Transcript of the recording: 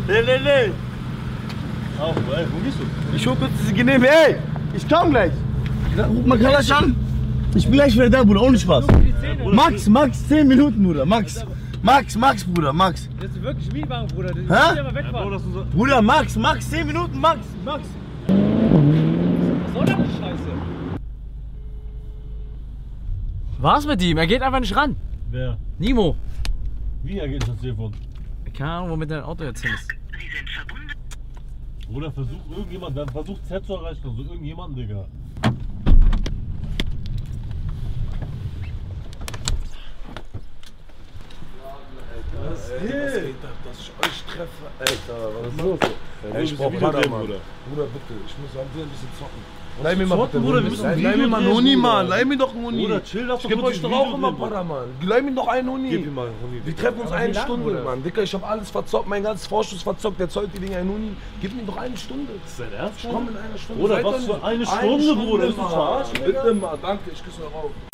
Nee. Auf, ey, wo gehst du? Ich hol kurz diese Genehme, ey! Ich komm gleich! Ruf mal Kalasch an! Ich bin gleich wieder da, Bruder, ohne Spaß. Max, 10 Minuten, Bruder, Max, Bruder, Max. Das ist wirklich Mietwagen, Bruder. Das Hä? ist aber wegfahren. Bruder, Max, 10 Minuten, Max. Was soll das die Scheiße? Was mit ihm? Er geht einfach nicht ran. Wer? Nimo. Wie er geht das Telefon? Keine Ahnung, womit dein Auto jetzt hin ist. Oder versucht irgendjemand, dann versucht Z zu erreichen, also irgendjemanden, Digga. Was geht ab, dass ich euch treffe? Alter, was ist los? Ey, ich brauch Para, Mann. Bruder, bitte, ich muss ein bisschen zocken. Leih mir mal bitte Bruder, leih mir mal einen Huni, Mann. Leih mir doch einen Huni. Bruder, chill, lass ich geb euch doch auch immer Para, Mann. Leih mir doch einen Huni. Gib ihm mal einen Huni. Wir treffen uns eine Stunde, Mann. Dicker, ich hab alles verzockt, mein ganzes Vorschuss verzockt. Der zollt die Dinge einen Huni. Gib mir doch eine Stunde. Ist dein Ernst? Ich komm in einer Stunde. Bruder, was für eine Stunde, Bruder? Ist das verarschen? Bitte mal, danke, ich küsse euch auf.